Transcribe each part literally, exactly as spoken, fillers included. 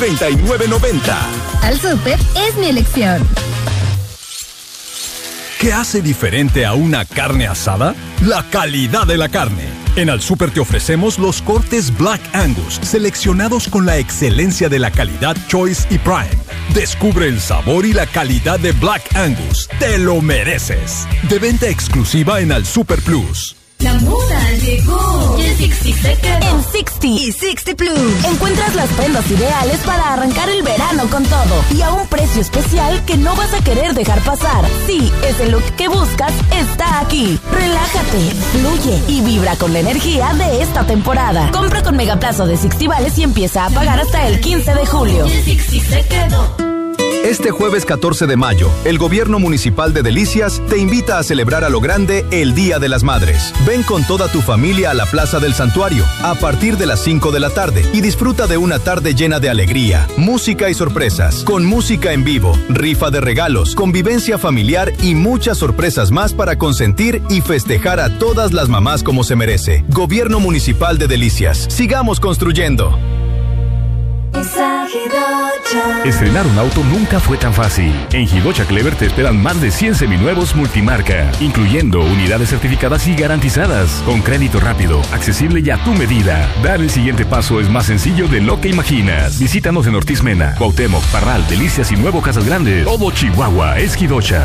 treinta y nueve noventa. Al Súper es mi elección. ¿Qué hace diferente a una carne asada? La calidad de la carne. En Al Súper te ofrecemos los cortes Black Angus, seleccionados con la excelencia de la calidad Choice y Prime. Descubre el sabor y la calidad de Black Angus. ¡Te lo mereces! De venta exclusiva en Al Súper Plus. La moda llegó y en sesenta se quedó. En sesenta y sesenta Plus encuentras las prendas ideales para arrancar el verano con todo y a un precio especial que no vas a querer dejar pasar. Sí, ese look que buscas está aquí. Relájate, fluye y vibra con la energía de esta temporada. Compra con Megaplazo de sesenta Vales y empieza a pagar hasta el quince de julio. Y en sesenta se quedó. Este jueves catorce de mayo, el Gobierno Municipal de Delicias te invita a celebrar a lo grande el Día de las Madres. Ven con toda tu familia a la Plaza del Santuario a partir de las cinco de la tarde y disfruta de una tarde llena de alegría, música y sorpresas, con música en vivo, rifa de regalos, convivencia familiar y muchas sorpresas más para consentir y festejar a todas las mamás como se merece. Gobierno Municipal de Delicias. Sigamos construyendo. Estrenar un auto nunca fue tan fácil. En Hidocha Clever te esperan más de cien seminuevos multimarca, incluyendo unidades certificadas y garantizadas, con crédito rápido, accesible y a tu medida. Dar el siguiente paso es más sencillo de lo que imaginas. Visítanos en Ortiz Mena, Cuauhtémoc, Parral, Delicias y Nuevo Casas Grandes. Todo Chihuahua es Hidocha.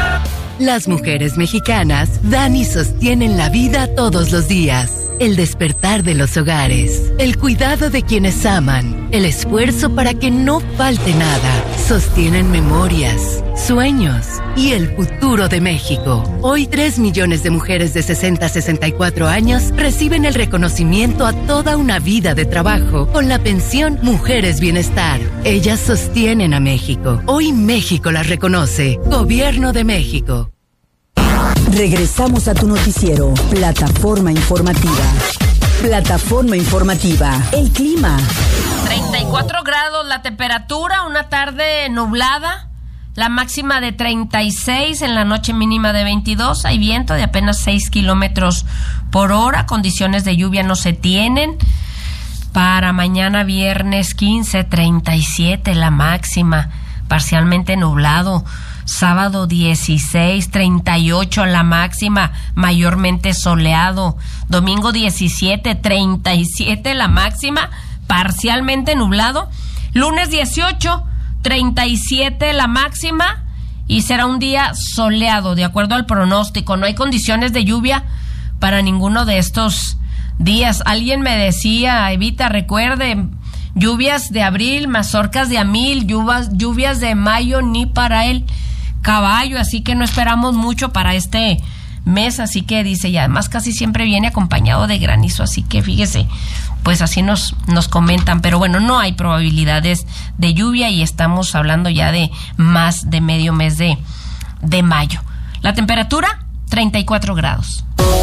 Las mujeres mexicanas dan y sostienen la vida todos los días. El despertar de los hogares, el cuidado de quienes aman, el esfuerzo para que no falte nada. Sostienen memorias, sueños y el futuro de México. Hoy tres millones de mujeres de sesenta a sesenta y cuatro años reciben el reconocimiento a toda una vida de trabajo con la pensión Mujeres Bienestar. Ellas sostienen a México. Hoy México las reconoce. Gobierno de México. Regresamos a tu noticiero, Plataforma Informativa. Plataforma Informativa, el clima. treinta y cuatro grados la temperatura, una tarde nublada, la máxima de treinta y seis, en la noche mínima de veintidós, hay viento de apenas seis kilómetros por hora, condiciones de lluvia no se tienen. Para mañana viernes quince, treinta y siete la máxima, parcialmente nublado. Sábado dieciséis, treinta y ocho la máxima, mayormente soleado. Domingo diecisiete, treinta y siete la máxima, parcialmente nublado. Lunes dieciocho, treinta y siete la máxima y será un día soleado, de acuerdo al pronóstico. No hay condiciones de lluvia para ninguno de estos días. Alguien me decía, Evita, recuerde, lluvias de abril, mazorcas de a mil, lluvias, lluvias de mayo ni para el caballo, así que no esperamos mucho para este mes, así que dice, y además casi siempre viene acompañado de granizo, así que fíjese, pues así nos, nos comentan, pero bueno, no hay probabilidades de lluvia y estamos hablando ya de más de medio mes de, de mayo. La temperatura, treinta y cuatro grados.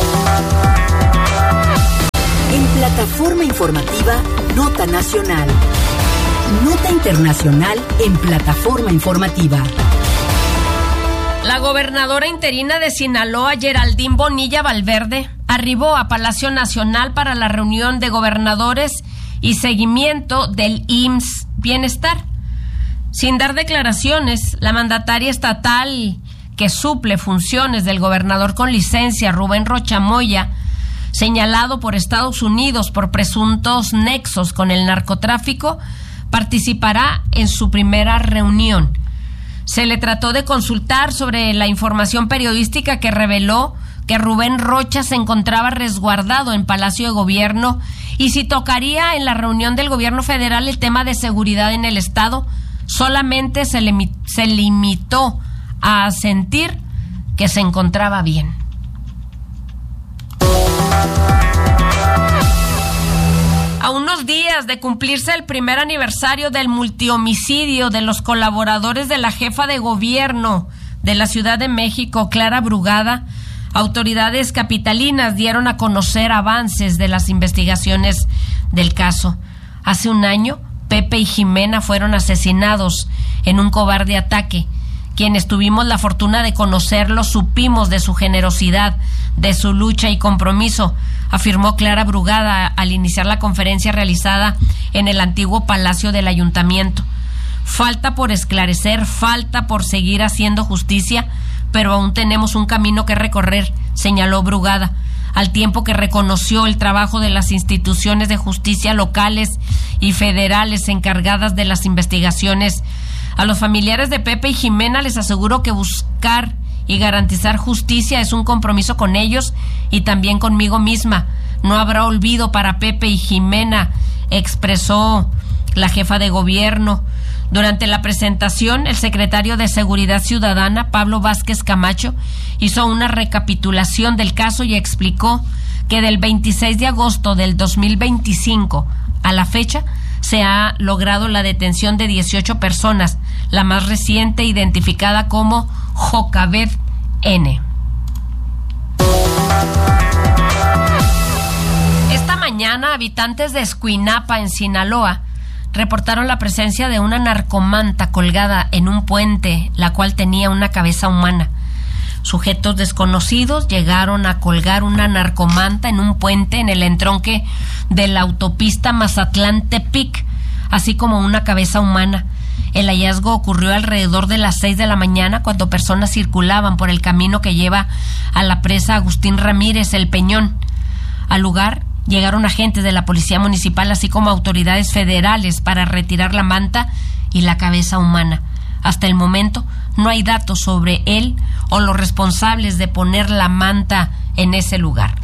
En Plataforma Informativa, Nota Nacional. Nota Internacional en Plataforma Informativa. La gobernadora interina de Sinaloa, Geraldine Bonilla Valverde, arribó a Palacio Nacional para la reunión de gobernadores y seguimiento del I M S S Bienestar. Sin dar declaraciones, la mandataria estatal que suple funciones del gobernador con licencia, Rubén Rocha Moya, señalado por Estados Unidos por presuntos nexos con el narcotráfico, participará en su primera reunión. Se le trató de consultar sobre la información periodística que reveló que Rubén Rocha se encontraba resguardado en Palacio de Gobierno y si tocaría en la reunión del gobierno federal el tema de seguridad en el estado. Solamente se, le, se limitó a asentir que se encontraba bien. A unos días de cumplirse el primer aniversario del multihomicidio de los colaboradores de la jefa de gobierno de la Ciudad de México, Clara Brugada, autoridades capitalinas dieron a conocer avances de las investigaciones del caso. Hace un año, Pepe y Jimena fueron asesinados en un cobarde ataque. Quienes tuvimos la fortuna de conocerlos supimos de su generosidad, de su lucha y compromiso. afirmó Clara Brugada al iniciar la conferencia realizada en el antiguo Palacio del Ayuntamiento. Falta por esclarecer, falta por seguir haciendo justicia, pero aún tenemos un camino que recorrer, señaló Brugada, al tiempo que reconoció el trabajo de las instituciones de justicia locales y federales encargadas de las investigaciones. A los familiares de Pepe y Jimena les aseguró que buscar y garantizar justicia es un compromiso con ellos y también conmigo misma. No habrá olvido para Pepe y Jimena, expresó la jefa de gobierno. Durante la presentación, el secretario de Seguridad Ciudadana, Pablo Vázquez Camacho, hizo una recapitulación del caso y explicó que del veintiséis de agosto del dos mil veinticinco a la fecha se ha logrado la detención de dieciocho personas, la más reciente identificada como Jocabed N. Esta mañana, habitantes de Escuinapa, en Sinaloa, reportaron la presencia de una narcomanta colgada en un puente, la cual tenía una cabeza humana. Sujetos desconocidos llegaron a colgar una narcomanta en un puente en el entronque de la autopista Mazatlán-Tepic, así como una cabeza humana. El hallazgo ocurrió alrededor de las seis de la mañana, cuando personas circulaban por el camino que lleva a la presa Agustín Ramírez, El Peñón. Al lugar llegaron agentes de la Policía Municipal, así como autoridades federales, para retirar la manta y la cabeza humana. Hasta el momento no hay datos sobre él o los responsables de poner la manta en ese lugar.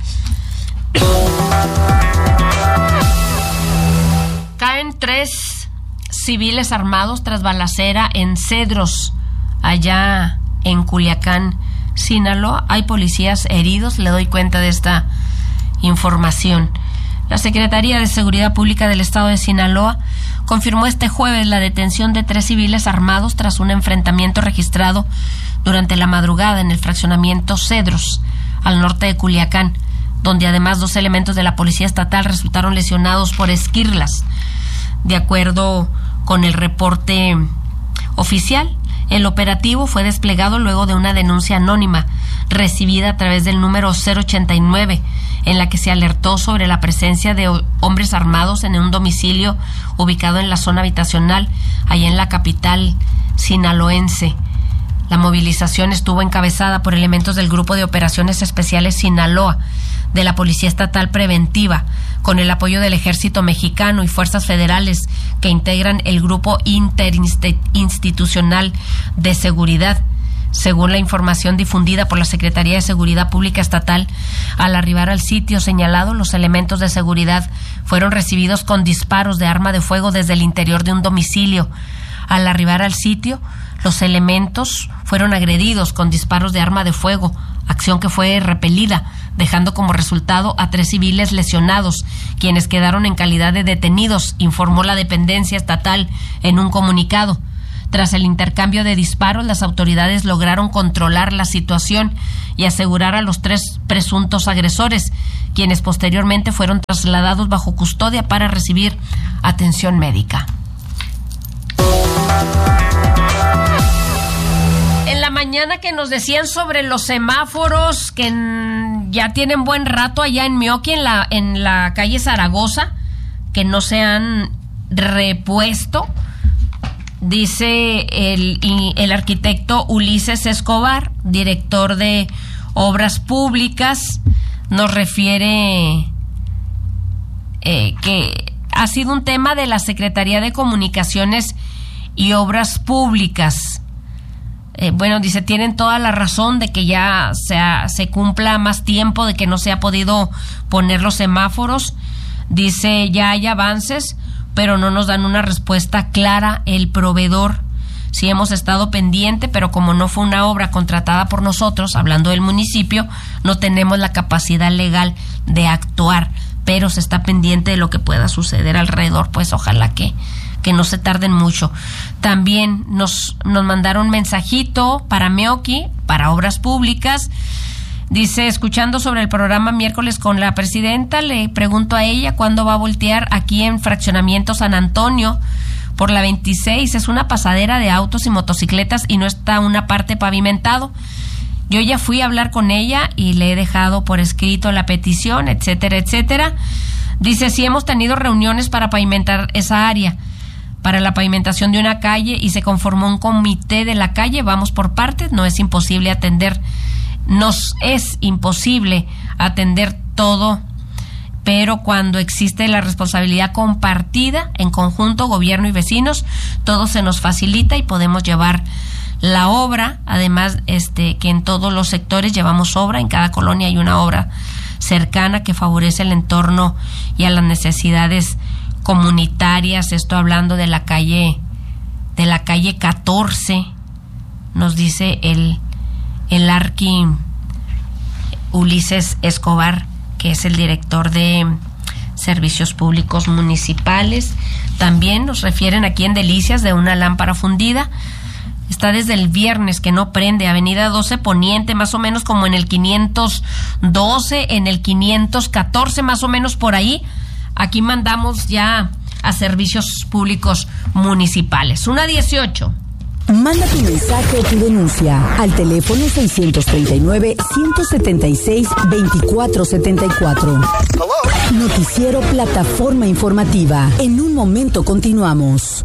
Caen tres civiles armados tras balacera en Cedros, allá en Culiacán, Sinaloa. Hay policías heridos, le doy cuenta de esta información. La Secretaría de Seguridad Pública del Estado de Sinaloa confirmó este jueves la detención de tres civiles armados tras un enfrentamiento registrado durante la madrugada en el fraccionamiento Cedros, al norte de Culiacán, donde además dos elementos de la Policía Estatal resultaron lesionados por esquirlas. De acuerdo con el reporte oficial, el operativo fue desplegado luego de una denuncia anónima recibida a través del número cero ochenta y nueve, en la que se alertó sobre la presencia de hombres armados en un domicilio ubicado en la zona habitacional, allá en la capital sinaloense. La movilización estuvo encabezada por elementos del Grupo de Operaciones Especiales Sinaloa, de la Policía Estatal Preventiva, con el apoyo del Ejército Mexicano y fuerzas federales que integran el Grupo Interinstitucional de Seguridad. Según la información difundida por la Secretaría de Seguridad Pública Estatal, al arribar al sitio señalado, los elementos de seguridad fueron recibidos con disparos de arma de fuego desde el interior de un domicilio. Al arribar al sitio, los elementos fueron agredidos con disparos de arma de fuego, acción que fue repelida, dejando como resultado a tres civiles lesionados, quienes quedaron en calidad de detenidos, informó la dependencia estatal en un comunicado. Tras el intercambio de disparos, las autoridades lograron controlar la situación y asegurar a los tres presuntos agresores, quienes posteriormente fueron trasladados bajo custodia para recibir atención médica. En la mañana que nos decían sobre los semáforos que en, ya tienen buen rato allá en Mioqui, en la, en la calle Zaragoza, que no se han repuesto. Dice el, el arquitecto Ulises Escobar, director de Obras Públicas, nos refiere eh, que ha sido un tema de la Secretaría de Comunicaciones y Obras Públicas. Eh, bueno, dice, tienen toda la razón de que ya se, se cumpla más tiempo, de que no se ha podido poner los semáforos. Dice, ya hay avances, pero no nos dan una respuesta clara el proveedor. Sí hemos estado pendiente, pero como no fue una obra contratada por nosotros, hablando del municipio, no tenemos la capacidad legal de actuar, pero se está pendiente de lo que pueda suceder alrededor, pues ojalá que, que no se tarden mucho. También nos, nos mandaron un mensajito para Mioqui, para Obras Públicas. Dice, escuchando sobre el programa miércoles con la presidenta, le pregunto a ella cuándo va a voltear aquí en Fraccionamiento San Antonio por la veintiséis. Es una pasadera de autos y motocicletas y no está una parte pavimentado. Yo ya fui a hablar con ella y le he dejado por escrito la petición, etcétera, etcétera. Dice, sí hemos tenido reuniones para pavimentar esa área, para la pavimentación de una calle, y se conformó un comité de la calle, vamos por partes, no es imposible atender, nos es imposible atender todo, pero cuando existe la responsabilidad compartida, en conjunto, gobierno y vecinos, todo se nos facilita y podemos llevar la obra. Además, este, que en todos los sectores llevamos obra, en cada colonia hay una obra cercana que favorece el entorno y a las necesidades comunitarias. Esto hablando de la calle, de la calle catorce, nos dice el, el arqui Ulises Escobar, que es el director de Servicios Públicos Municipales. También nos refieren aquí en Delicias de una lámpara fundida. Está desde el viernes que no prende, Avenida doce Poniente, más o menos como en el quinientos doce, en el quinientos catorce, más o menos por ahí. Aquí mandamos ya a Servicios Públicos Municipales. Una dieciocho. Manda tu mensaje o tu denuncia al teléfono seiscientos treinta y nueve, ciento setenta y seis, veinticuatro setenta y cuatro. Noticiero Plataforma Informativa. En un momento continuamos.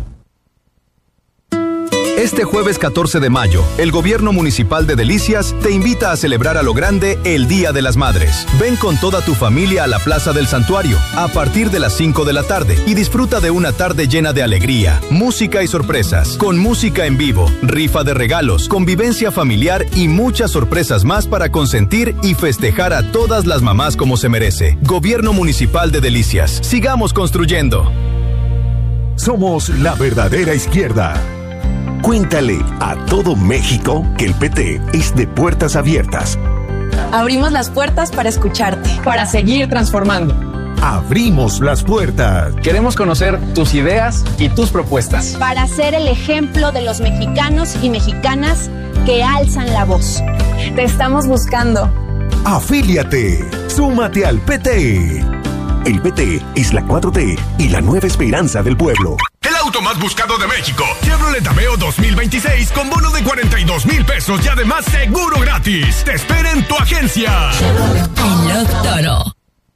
Este jueves catorce de mayo, el Gobierno Municipal de Delicias te invita a celebrar a lo grande el Día de las Madres. Ven con toda tu familia a la Plaza del Santuario a partir de las cinco de la tarde y disfruta de una tarde llena de alegría, música y sorpresas, con música en vivo, rifa de regalos, convivencia familiar y muchas sorpresas más para consentir y festejar a todas las mamás como se merece. Gobierno Municipal de Delicias. Sigamos construyendo. Somos la verdadera izquierda. Cuéntale a todo México que el P T es de puertas abiertas. Abrimos las puertas para escucharte, para seguir transformando. Abrimos las puertas. Queremos conocer tus ideas y tus propuestas. Para ser el ejemplo de los mexicanos y mexicanas que alzan la voz. Te estamos buscando. Afíliate. Súmate al P T. El P T es la cuatro T y la nueva esperanza del pueblo. El auto más buscado de México. Chevrolet Aveo dos mil veintiséis con bono de cuarenta y dos mil pesos y además seguro gratis. Te espera en tu agencia. Chevrolet Toro.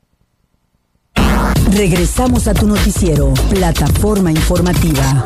Regresamos a tu noticiero, Plataforma Informativa.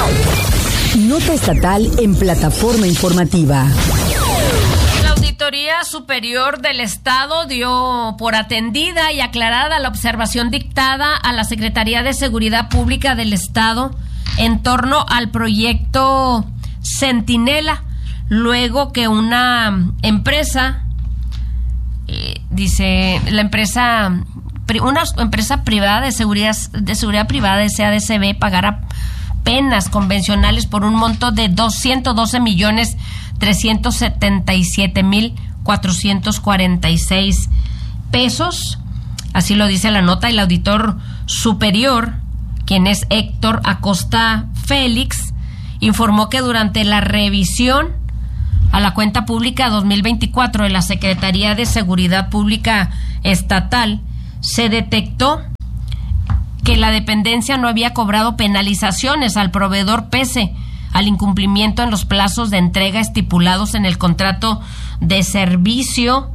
Nota estatal en Plataforma Informativa. La Auditoría Superior del Estado dio por atendida y aclarada la observación dictada a la Secretaría de Seguridad Pública del Estado en torno al proyecto Centinela, luego que una empresa, eh, dice la empresa, una empresa privada de seguridad, de seguridad privada, S A D C B, pagara penas convencionales por un monto de doscientos doce millones trescientos setenta y siete mil cuatrocientos cuarenta y seis pesos. Así lo dice la nota. El auditor superior, quien es Héctor Acosta Félix, informó que durante la revisión a la cuenta pública dos mil veinticuatro de la Secretaría de Seguridad Pública Estatal se detectó que la dependencia no había cobrado penalizaciones al proveedor pese al incumplimiento en los plazos de entrega estipulados en el contrato de servicio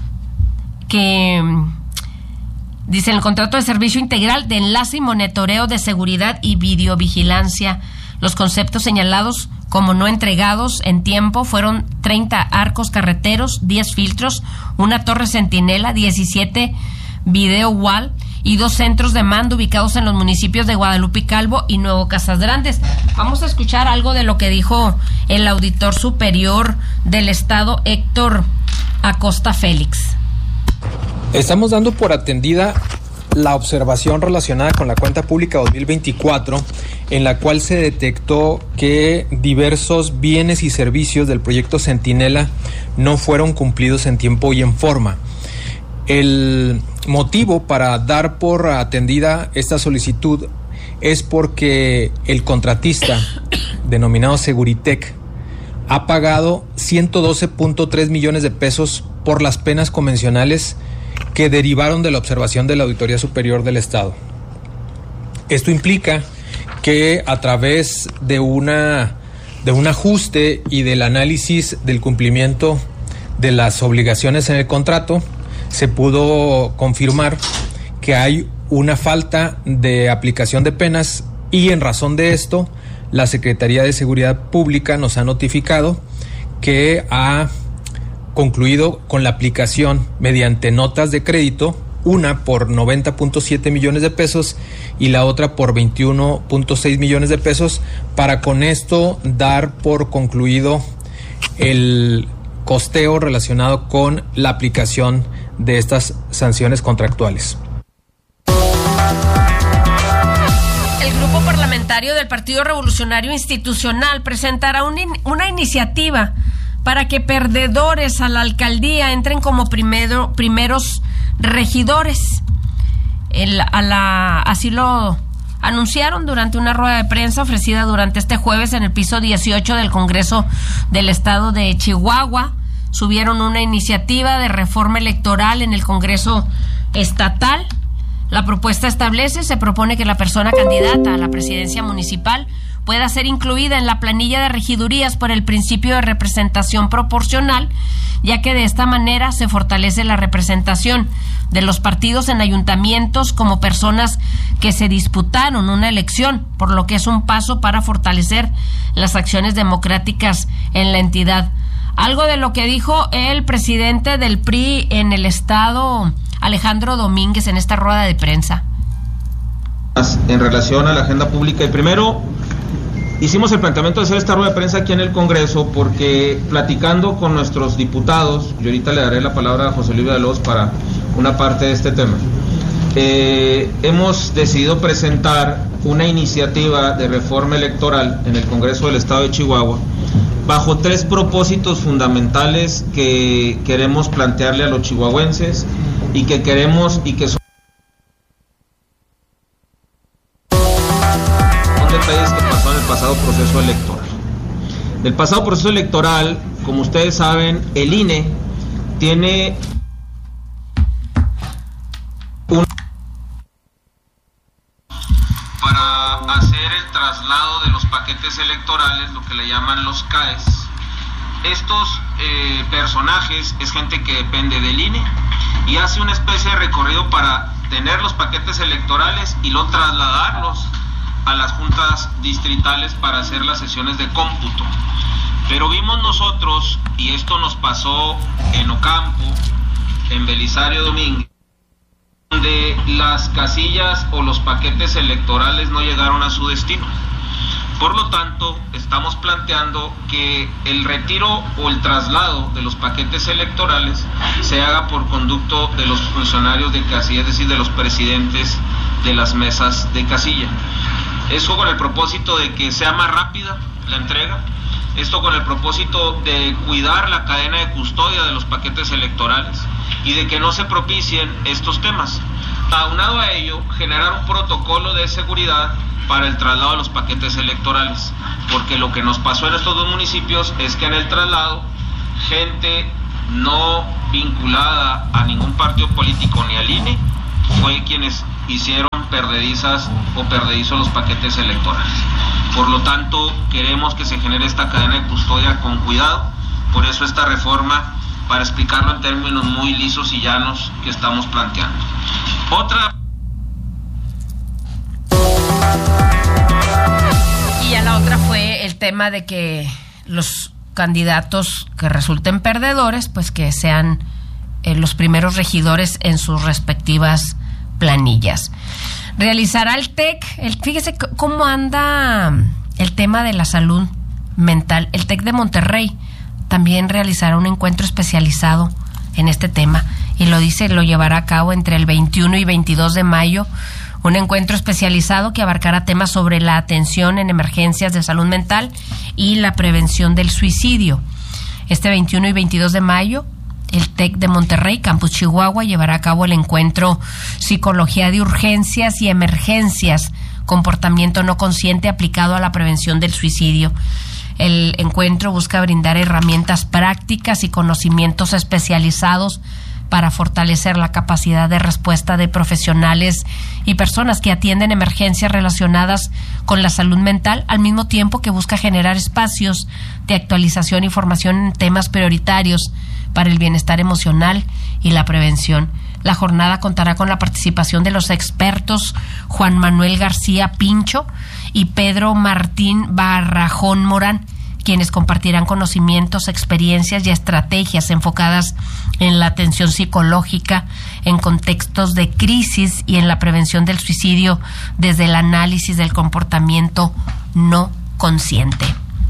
que dice el contrato de servicio integral de enlace y monitoreo de seguridad y videovigilancia. Los conceptos señalados como no entregados en tiempo fueron treinta arcos carreteros, diez filtros, una torre centinela, diecisiete video wall y dos centros de mando ubicados en los municipios de Guadalupe y Calvo y Nuevo Casas Grandes. Vamos a escuchar algo de lo que dijo el auditor superior del Estado, Héctor Acosta Félix. Estamos dando por atendida la observación relacionada con la cuenta pública dos mil veinticuatro, en la cual se detectó que diversos bienes y servicios del proyecto Centinela no fueron cumplidos en tiempo y en forma. El motivo para dar por atendida esta solicitud es porque el contratista, denominado Seguritech, ha pagado ciento doce punto tres millones de pesos por las penas convencionales que derivaron de la observación de la Auditoría Superior del Estado. Esto implica que a través de una de un ajuste y del análisis del cumplimiento de las obligaciones en el contrato, se pudo confirmar que hay una falta de aplicación de penas y en razón de esto, la Secretaría de Seguridad Pública nos ha notificado que ha concluido con la aplicación mediante notas de crédito, una por noventa punto siete millones de pesos y la otra por veintiuno punto seis millones de pesos, para con esto dar por concluido el costeo relacionado con la aplicación de estas sanciones contractuales. El grupo parlamentario del Partido Revolucionario Institucional presentará un in, una iniciativa para que perdedores a la alcaldía entren como primero, primeros regidores. El, a la, así lo anunciaron durante una rueda de prensa ofrecida durante este jueves en el piso dieciocho del Congreso del Estado de Chihuahua. Subieron una iniciativa de reforma electoral en el Congreso Estatal. La propuesta establece, se propone que la persona candidata a la presidencia municipal pueda ser incluida en la planilla de regidurías por el principio de representación proporcional, ya que de esta manera se fortalece la representación de los partidos en ayuntamientos como personas que se disputaron una elección, por lo que es un paso para fortalecer las acciones democráticas en la entidad. Algo de lo que dijo el presidente del P R I en el estado, Alejandro Domínguez, en esta rueda de prensa. En relación a la agenda pública, y primero hicimos el planteamiento de hacer esta rueda de prensa aquí en el Congreso porque platicando con nuestros diputados, y ahorita le daré la palabra a José Luis Villalobos para una parte de este tema, eh, hemos decidido presentar una iniciativa de reforma electoral en el Congreso del Estado de Chihuahua bajo tres propósitos fundamentales que queremos plantearle a los chihuahuenses y que queremos y que son detalles que pasó en el pasado proceso electoral. Del pasado proceso electoral, como ustedes saben, el I N E tiene un para hacer el traslado de los paquetes electorales, lo que le llaman los C A E S. Estos eh, personajes es gente que depende del I N E y hace una especie de recorrido para tener los paquetes electorales y luego trasladarlos a las juntas distritales para hacer las sesiones de cómputo. Pero vimos nosotros, y esto nos pasó en Ocampo, en Belisario Domínguez, donde las casillas o los paquetes electorales no llegaron a su destino. Por lo tanto, estamos planteando que el retiro o el traslado de los paquetes electorales se haga por conducto de los funcionarios de casilla, es decir, de los presidentes de las mesas de casilla. Eso con el propósito de que sea más rápida la entrega, esto con el propósito de cuidar la cadena de custodia de los paquetes electorales y de que no se propicien estos temas. Aunado a ello, generar un protocolo de seguridad para el traslado de los paquetes electorales, porque lo que nos pasó en estos dos municipios es que en el traslado, gente no vinculada a ningún partido político ni al I N E fue quienes hicieron perdedizas o perdedizos los paquetes electorales. Por lo tanto, queremos que se genere esta cadena de custodia con cuidado, por eso esta reforma, para explicarlo en términos muy lisos y llanos, que estamos planteando. Otra... Y ya la otra fue el tema de que los candidatos que resulten perdedores, pues que sean eh, los primeros regidores en sus respectivas planillas. Realizará el T E C, el, fíjese cómo anda el tema de la salud mental. El T E C de Monterrey también realizará un encuentro especializado en este tema y lo dice, lo llevará a cabo entre el veintiuno y veintidós de mayo, un encuentro especializado que abarcará temas sobre la atención en emergencias de salud mental y la prevención del suicidio. Este veintiuno y veintidós de mayo, el T E C de Monterrey, Campus Chihuahua, llevará a cabo el encuentro Psicología de Urgencias y Emergencias, Comportamiento no consciente aplicado a la prevención del suicidio. El encuentro busca brindar herramientas prácticas y conocimientos especializados para fortalecer la capacidad de respuesta de profesionales y personas que atienden emergencias relacionadas con la salud mental, al mismo tiempo que busca generar espacios de actualización y formación en temas prioritarios para el bienestar emocional y la prevención. La jornada contará con la participación de los expertos Juan Manuel García Pincho y Pedro Martín Barrajón Morán, quienes compartirán conocimientos, experiencias y estrategias enfocadas en la atención psicológica en contextos de crisis y en la prevención del suicidio desde el análisis del comportamiento no consciente.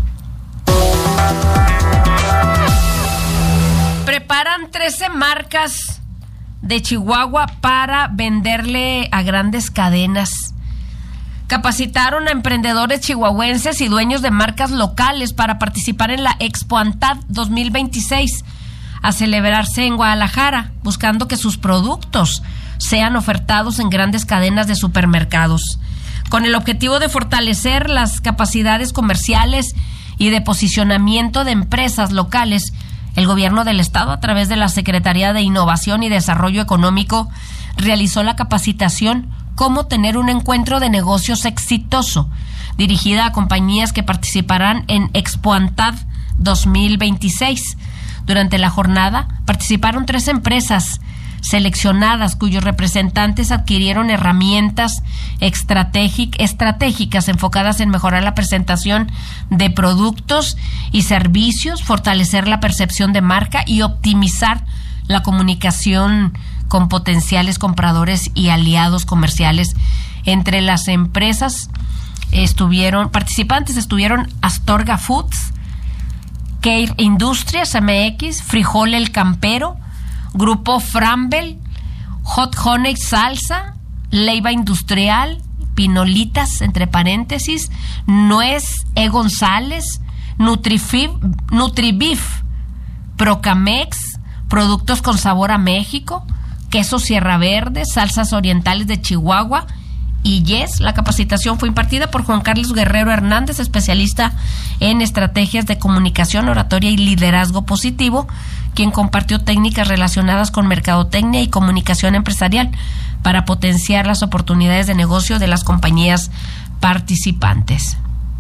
Preparan trece marcas de Chihuahua para venderle a grandes cadenas. Capacitaron a emprendedores chihuahuenses y dueños de marcas locales para participar en la Expo ANTAD dos mil veintiséis, a celebrarse en Guadalajara, buscando que sus productos sean ofertados en grandes cadenas de supermercados, con el objetivo de fortalecer las capacidades comerciales y de posicionamiento de empresas locales. El gobierno del estado, a través de la Secretaría de Innovación y Desarrollo Económico, realizó la capacitación Cómo tener un encuentro de negocios exitoso, dirigida a compañías que participarán en Expo ANTAD dos mil veintiséis. Durante la jornada participaron tres empresas seleccionadas cuyos representantes adquirieron herramientas estratégic- estratégicas enfocadas en mejorar la presentación de productos y servicios, fortalecer la percepción de marca y optimizar la comunicación con potenciales compradores y aliados comerciales. Entre las empresas estuvieron, participantes estuvieron Astorga Foods, Care Industrias M X, Frijol El Campero, Grupo Frambel, Hot Honey Salsa, Leiva Industrial, Pinolitas, entre paréntesis, Nuez E. González, Nutrifib, Nutribif, Procamex, Productos con Sabor a México, Queso Sierra Verde, Salsas Orientales de Chihuahua y Yes. La capacitación fue impartida por Juan Carlos Guerrero Hernández, especialista en estrategias de comunicación, oratoria y liderazgo positivo, quien compartió técnicas relacionadas con mercadotecnia y comunicación empresarial para potenciar las oportunidades de negocio de las compañías participantes.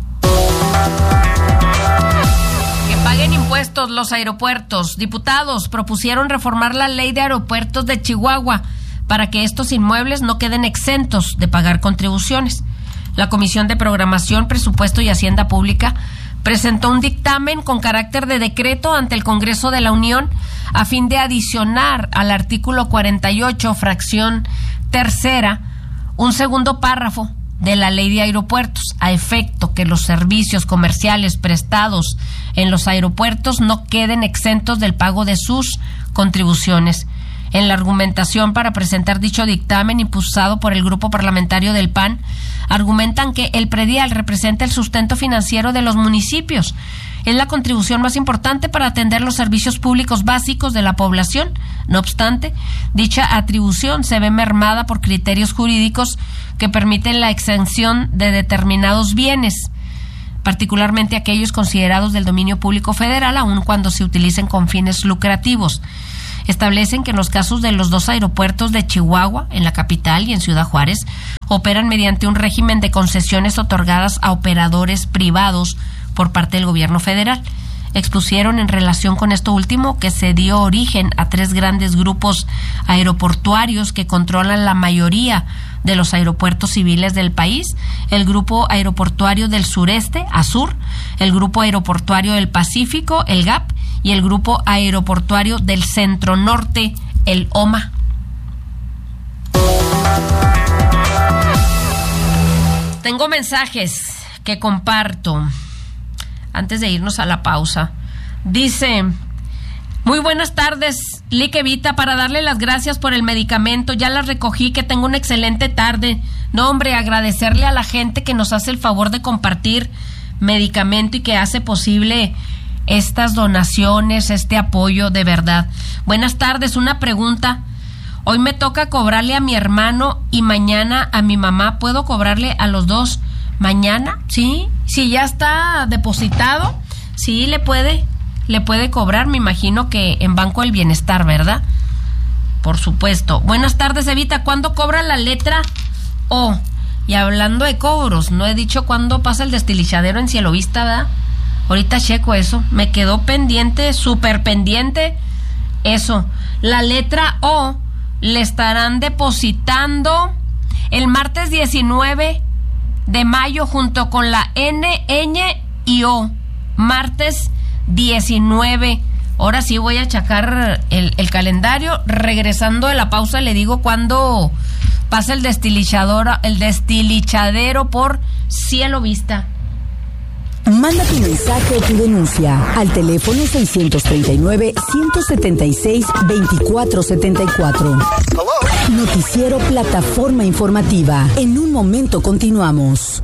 Que paguen impuestos los aeropuertos. Diputados propusieron reformar la ley de aeropuertos de Chihuahua para que estos inmuebles no queden exentos de pagar contribuciones. La Comisión de Programación, Presupuesto y Hacienda Pública presentó un dictamen con carácter de decreto ante el Congreso de la Unión a fin de adicionar al artículo cuarenta y ocho, fracción tercera, un segundo párrafo de la Ley de Aeropuertos, a efecto que los servicios comerciales prestados en los aeropuertos no queden exentos del pago de sus contribuciones. En la argumentación para presentar dicho dictamen impulsado por el Grupo Parlamentario del P A N, argumentan que el predial representa el sustento financiero de los municipios. Es la contribución más importante para atender los servicios públicos básicos de la población. No obstante, dicha atribución se ve mermada por criterios jurídicos que permiten la exención de determinados bienes, particularmente aquellos considerados del dominio público federal, aun cuando se utilicen con fines lucrativos. Establecen que en los casos de los dos aeropuertos de Chihuahua, en la capital y en Ciudad Juárez, operan mediante un régimen de concesiones otorgadas a operadores privados por parte del gobierno federal. Expusieron en relación con esto último que se dio origen a tres grandes grupos aeroportuarios que controlan la mayoría de los aeropuertos civiles del país: el Grupo Aeroportuario del Sureste, ASUR, el Grupo Aeroportuario del Pacífico, el GAP, y el Grupo Aeroportuario del Centro Norte, el OMA. Tengo mensajes que comparto antes de irnos a la pausa. Dice: muy buenas tardes, Lique Vita, para darle las gracias por el medicamento. Ya las recogí, que tengo una excelente tarde. No, hombre, agradecerle a la gente que nos hace el favor de compartir medicamento y que hace posible estas donaciones, este apoyo, de verdad. Buenas tardes, una pregunta. Hoy me toca cobrarle a mi hermano y mañana a mi mamá. ¿Puedo cobrarle a los dos mañana? Sí, si ya está depositado, sí le puede, le puede cobrar. Me imagino que en Banco del Bienestar, ¿verdad? por supuesto. Buenas tardes, Evita. ¿Cuándo cobra la letra O? Y hablando de cobros, no he dicho cuándo pasa el destilizadero en Cielo Vista, ¿verdad? Ahorita checo eso. Me quedó pendiente, súper pendiente eso. La letra O le estarán depositando el martes diecinueve de mayo junto con la N, Ñ y O. Martes diecinueve. Ahora sí voy a checar el, el calendario. Regresando de la pausa le digo cuándo pasa el destilizador, el destilizadero por Cielo Vista. Manda tu mensaje o tu denuncia al teléfono seiscientos treinta y nueve, ciento setenta y seis, veinticuatro setenta y cuatro. Noticiero Plataforma Informativa. En un momento continuamos.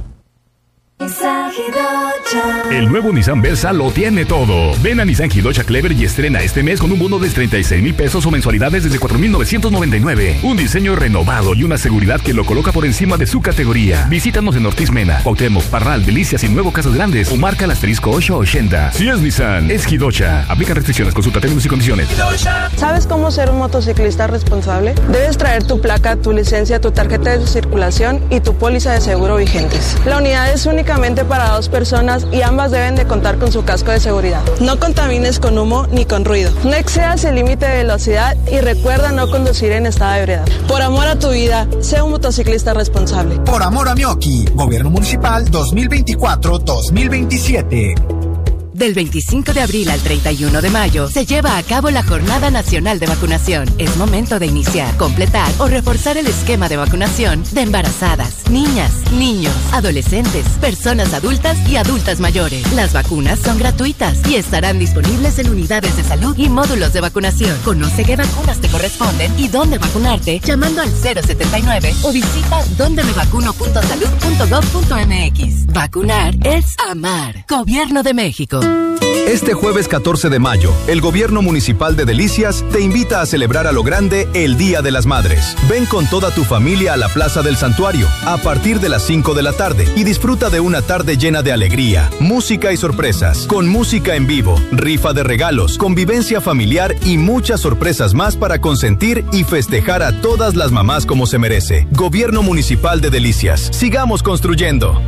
El nuevo Nissan Versa lo tiene todo. Ven a Nissan Hidocha Clever y estrena este mes con un bono de treinta y seis mil pesos o mensualidades desde cuatro mil novecientos noventa y nueve. Un diseño renovado y una seguridad que lo coloca por encima de su categoría. Visítanos en Ortiz Mena, Cuauhtémoc, Parral, Delicias y Nuevo Casas Grandes o marca el asterisco ocho ochenta. Si es Nissan, es Hidocha. Aplican restricciones, consulta términos y condiciones. ¿Sabes cómo ser un motociclista responsable? Debes traer tu placa, tu licencia, tu tarjeta de circulación y tu póliza de seguro vigentes. La unidad es única para dos personas y ambas deben de contar con su casco de seguridad. No contamines con humo ni con ruido. No excedas el límite de velocidad y recuerda no conducir en estado de ebriedad. Por amor a tu vida, sé un motociclista responsable. Por amor a Mioki, Gobierno Municipal dos mil veinticuatro a dos mil veintisiete. Del veinticinco de abril al treinta y uno de mayo se lleva a cabo la Jornada Nacional de Vacunación. Es momento de iniciar, completar o reforzar el esquema de vacunación de embarazadas, niñas, niños, adolescentes, personas adultas y adultas mayores. Las vacunas son gratuitas y estarán disponibles en unidades de salud y módulos de vacunación. Conoce qué vacunas te corresponden y dónde vacunarte llamando al cero setenta y nueve o visita donde me vacuno punto salud punto gov punto mx. Vacunar es amar. Gobierno de México. Este jueves catorce de mayo, el Gobierno Municipal de Delicias te invita a celebrar a lo grande el Día de las Madres. Ven con toda tu familia a la Plaza del Santuario a partir de las cinco de la tarde y disfruta de una tarde llena de alegría, música y sorpresas, con música en vivo, rifa de regalos, convivencia familiar y muchas sorpresas más para consentir y festejar a todas las mamás como se merece. Gobierno Municipal de Delicias. Sigamos construyendo.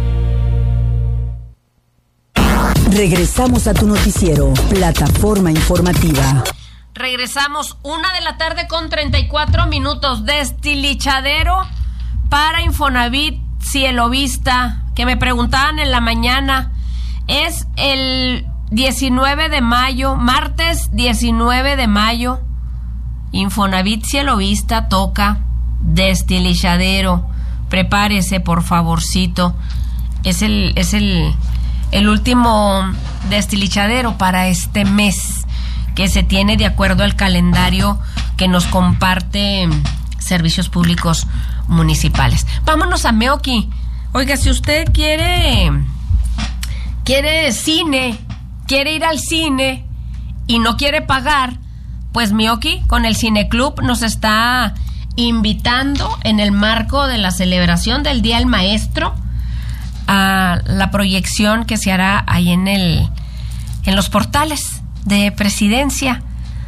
Regresamos a tu noticiero, Plataforma Informativa. Regresamos, una de la tarde con treinta y cuatro minutos. Destilizadero para Infonavit Cielo Vista, que me preguntaban en la mañana. Es el diecinueve de mayo, martes diecinueve de mayo. Infonavit Cielo Vista toca destilizadero. Prepárese, por favorcito. Es el... es el El último destilizadero para este mes que se tiene de acuerdo al calendario que nos comparte Servicios Públicos Municipales. Vámonos a Meoki. Oiga, si usted quiere quiere cine, quiere ir al cine y no quiere pagar, pues Meoki con el Cineclub nos está invitando en el marco de la celebración del Día del Maestro a la proyección que se hará ahí en el en los portales de Presidencia,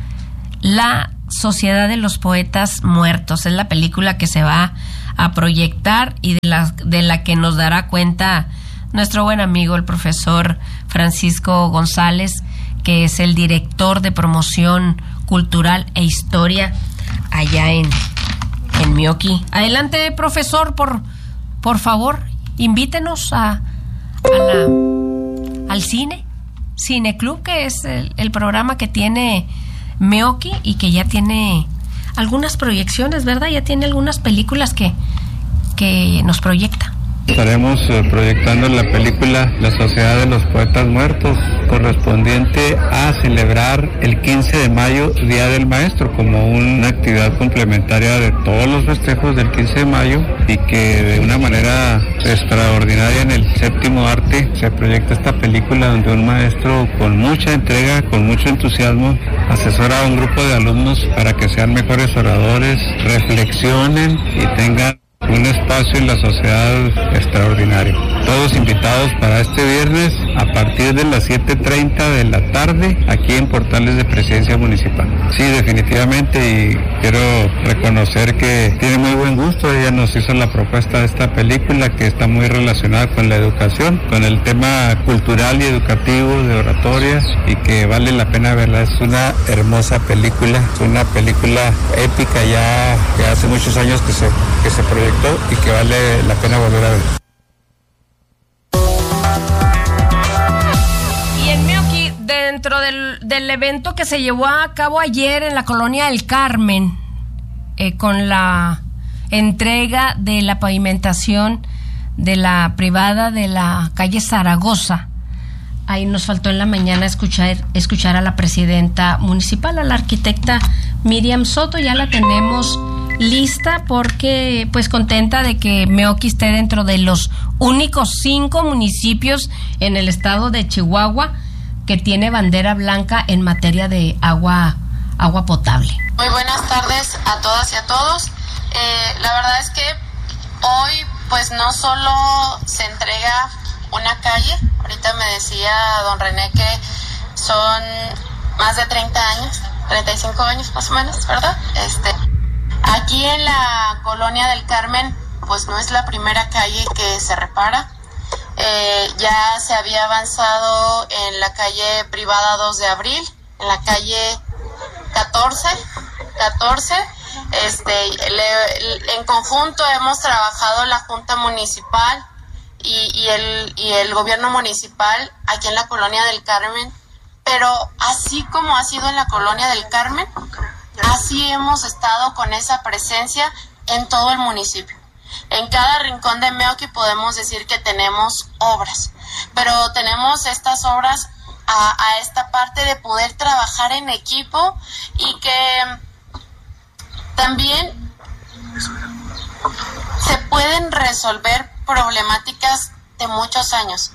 La Sociedad de los Poetas Muertos. Es la película que se va a proyectar y de la, de la que nos dará cuenta nuestro buen amigo el profesor Francisco González, que es el director de promoción cultural e historia allá en, en Meoki. Adelante, profesor, por, por favor. Invítenos a, a la, al cine, Cineclub, que es el, el programa que tiene Meoki y que ya tiene algunas proyecciones, ¿verdad? Ya tiene algunas películas que, que nos proyecta. Estaremos eh, proyectando la película La Sociedad de los Poetas Muertos, correspondiente a celebrar el quince de mayo, Día del Maestro, como una actividad complementaria de todos los festejos del quince de mayo, y que de una manera extraordinaria en el séptimo arte se proyecta esta película donde un maestro con mucha entrega, con mucho entusiasmo, asesora a un grupo de alumnos para que sean mejores oradores, reflexionen y tengan un espacio en la sociedad extraordinario. Todos invitados para este viernes a partir de las siete treinta de la tarde aquí en Portales de Presidencia Municipal. Sí, definitivamente, y quiero reconocer que tiene muy buen gusto. Ella nos hizo la propuesta de esta película que está muy relacionada con la educación, con el tema cultural y educativo de oratoria, y que vale la pena verla. Es una hermosa película, es una película épica ya que hace muchos años que se, que se proyectó y que vale la pena volver a ver. Y en Meoqui, dentro del, del evento que se llevó a cabo ayer en la colonia del Carmen, eh, con la entrega de la pavimentación de la privada de la calle Zaragoza, ahí nos faltó en la mañana escuchar, escuchar a la presidenta municipal, a la arquitecta Miriam Soto. Ya la tenemos lista porque pues contenta de que Meoqui esté dentro de los únicos cinco municipios en el estado de Chihuahua que tiene bandera blanca en materia de agua, agua potable. Muy buenas tardes a todas y a todos. Eh, la verdad es que hoy pues no solo se entrega una calle, ahorita me decía don René que son más de treinta años, treinta y cinco años más o menos, ¿verdad? Este, aquí en la colonia del Carmen, pues no es la primera calle que se repara. Eh, ya se había avanzado en la calle privada dos de abril, en la calle catorce, este, le, en conjunto hemos trabajado la Junta Municipal y, y, el, y el gobierno municipal aquí en la colonia del Carmen, pero así como ha sido en la colonia del Carmen, así hemos estado con esa presencia en todo el municipio. En cada rincón de Meoqui podemos decir que tenemos obras, pero tenemos estas obras a, a esta parte de poder trabajar en equipo y que también se pueden resolver problemáticas de muchos años.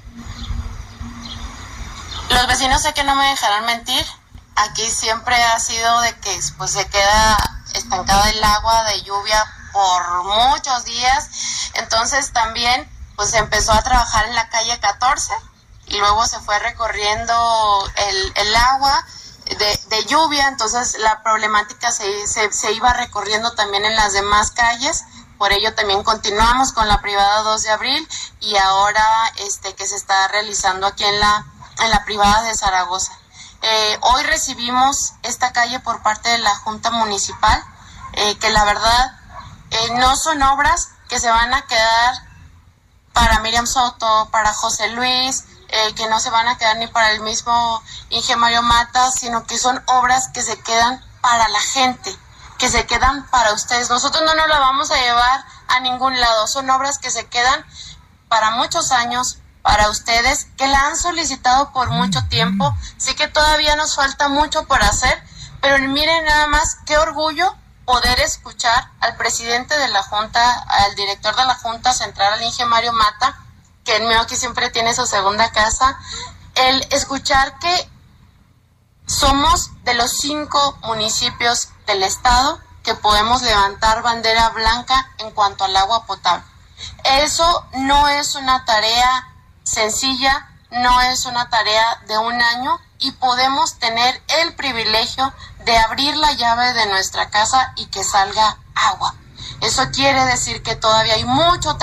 Los vecinos sé que no me dejarán mentir, aquí siempre ha sido de que pues se queda estancada el agua de lluvia por muchos días, entonces también pues se empezó a trabajar en la calle catorce y luego se fue recorriendo el, el agua de, de lluvia, entonces la problemática se, se, se iba recorriendo también en las demás calles. Por ello también continuamos con la privada dos de abril y ahora este que se está realizando aquí en la, en la privada de Zaragoza. Eh, hoy recibimos esta calle por parte de la Junta Municipal, eh, que la verdad eh, no son obras que se van a quedar para Miriam Soto, para José Luis, eh, que no se van a quedar ni para el mismo Inge Mario Mata, sino que son obras que se quedan para la gente, que se quedan para ustedes. Nosotros no nos la vamos a llevar a ningún lado, son obras que se quedan para muchos años, para ustedes, que la han solicitado por mucho tiempo. Sí que todavía nos falta mucho por hacer, pero miren nada más qué orgullo poder escuchar al presidente de la Junta, al director de la Junta Central, al Inge Mario Mata, que en Meoqui siempre tiene su segunda casa, el escuchar que somos de los cinco municipios del estado que podemos levantar bandera blanca en cuanto al agua potable. Eso no es una tarea sencilla, no es una tarea de un año y podemos tener el privilegio de abrir la llave de nuestra casa y que salga agua. Eso quiere decir que todavía hay mucho trabajo